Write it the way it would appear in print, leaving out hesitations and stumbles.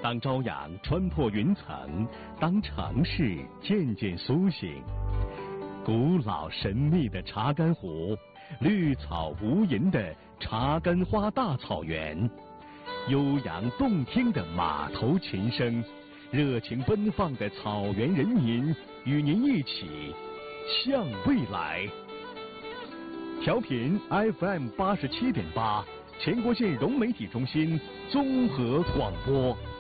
当朝阳穿破云层，当城市渐渐苏醒，古老神秘的查干湖，绿草无垠的查干花大草原，悠扬动听的马头琴声，热情奔放的草原人民，与您一起向未来。调频 FM 87.8，全国县融媒体中心综合广播。